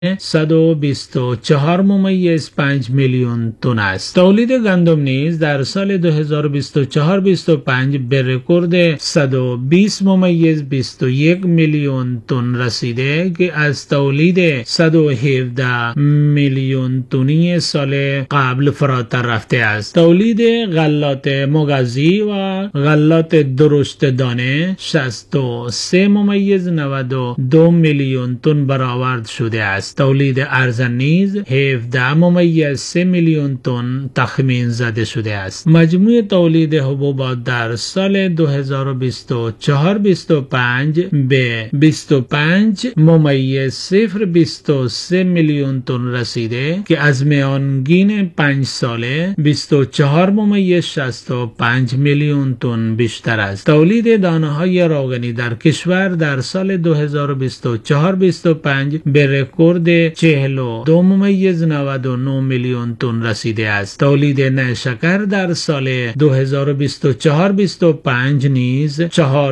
124.5 میلیون تن است. تولید گندم نیز در سال 2024-25 به رکورد 120.21 میلیون تن رسیده که از تولید 117 میلیون تنی سال قبل فراتر رفته است. تولید غلات مغذی و غلات درشت دانه 63.92 میلیون تن برآورد شده است. تولید ارزن نیز 17.3 میلیون تن تخمین زده شده است. مجموع تولید حبوبات در سال 2024-25 به 25.023 میلیون تن رسیده که از میانگین 5 ساله 24.65 میلیون تن بیشتر است. تولید دانه‌های روغنی در کشور در سال 2024-25 به رکورد 42.99 میلیون تن رسیده است. تولید نیشکر در سال 2024-25 نیز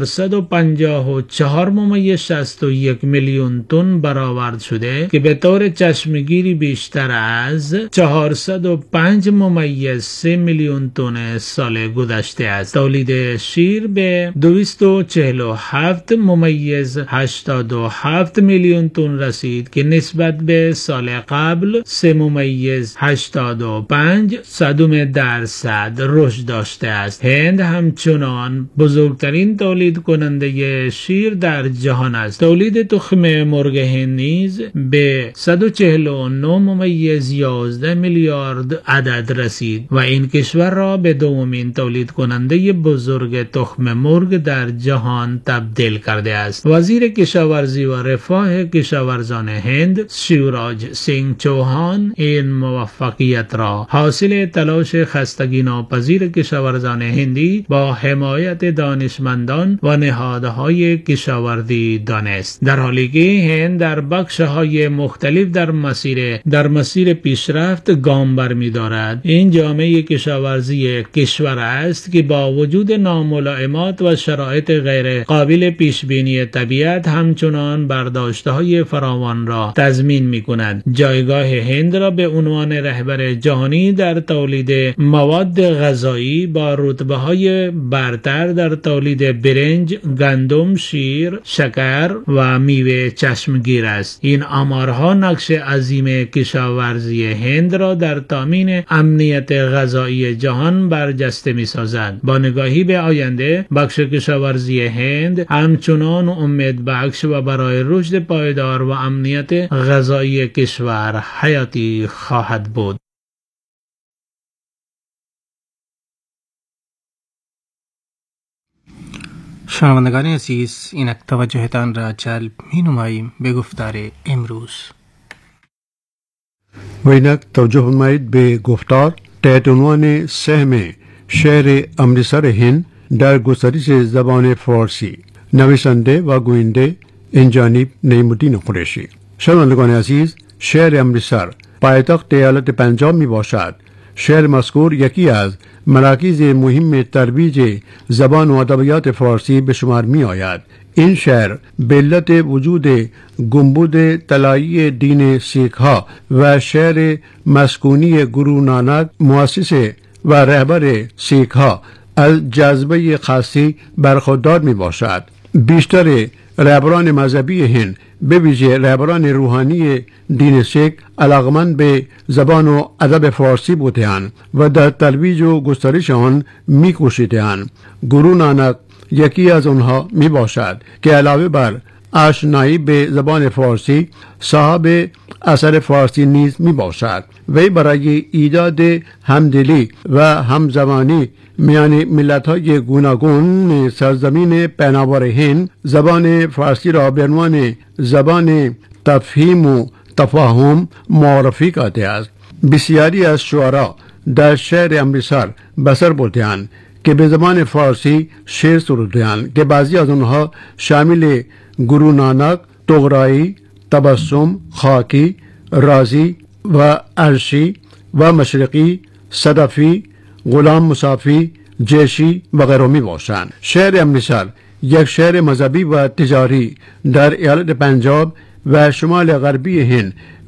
454.61 میلیون تن برآورد شده که به طور چشمگیری بیشتر از 405.3 میلیون تن سال گذشته است. تولید شیر به 247.87 میلیون تن رسید که نسبت به سال قبل 3.85% رشد داشته است. هند همچنان بزرگترین تولید کننده شیر در جهان است. تولید تخم مرغ هند نیز به 149.11 میلیارد عدد رسید و این کشور را به دومین تولید کننده بزرگ تخم مرغ در جهان تبدیل کرده است. وزیر کشاورزی و رفاه کشاورزان هند شیوراج سینگ چوهان این موفقیت را حاصل تلاش خستگی ناپذیر کشاورزان هندی با حمایت دانشمندان و نهادهای کشاورزی دانست، در حالی که هند در بخش‌های مختلف در مسیر پیشرفت گام برمی‌دارد. این جامعه کشاورزی کشور است که با وجود ناملائمات و شرایط غیر قابل پیش بینی طبیعت همچنان برداشت‌های فراوان را تضمین می‌کند. جایگاه هند را به عنوان رهبر جهانی در تولید مواد غذایی با رتبه‌های برتر در تولید برنج، گندم، شیر، شکر و میوه چشمگیر است. این آمارها نقش عظیم کشاورزی هند را در تامین امنیت غذایی جهان برجسته می‌سازد. با نگاهی به آینده، بخش کشاورزی هند همچنان امید بخش و برای رشد پایدار و امنیت غذایی کشور حیاتی خواهد بود. شنوندگان عزیز، اینک توجهتان را جلب می‌نماییم به گفتار امروز. و اینک توجه نمایید به گفتار تحت عنوان سهم شهر امرتسر هند در گسترش زبان فارسی، نویسنده و گوینده انجانب نعیم‌الدین قریشی. شنوندگان عزیز، شهر امرتسر پایتخت ایالت پنجاب می باشد. شهر مذکور یکی از مراکز مهم ترویج زبان و ادبیات فارسی به شمار می آید. این شهر به علت وجود گنبد طلایی دین سیک ها و شهر مسکونی گرو نانک مؤسس و رهبر سیک ها از جذبه خاصی برخوردار می باشد. بیشتر رهبران مذهبی هند به ویژه رهبران روحانی دین سیک علاقمند به زبان و ادب فارسی بودند و در ترویج و گسترش آن می‌کوشیدند. گرو نانک یکی از آنها می باشد که علاوه بر آشنایی به زبان فارسی صاحب اثر فارسی نیز می باشد. وی برای ایجاد همدلی و همزبانی میان ملت‌های گوناگون سرزمین پهناور هند زبان فارسی را به عنوان زبان تفهیم و تفاهم معرفی کرده است. بسیاری از شعرا در شهر امرتسر بسر برده‌اند که به زبان فارسی شعر سروده‌اند که بعضی از آنها شامل گرو نانک، طغرایی، تبسم، خاکی، رازی و عرشی و مشرقی، صدفی، غلام مصافی، جیشی و غیره می باشند. شهر امرتسر یک شهر مذهبی و تجاری در ایالت پنجاب و شمال غربی هند